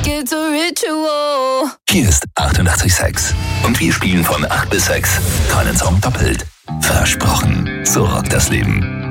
it's a ritual. Hier ist 88,6. Und wir spielen von 8 bis 6. Keinen Song doppelt. Versprochen, so rockt das Leben.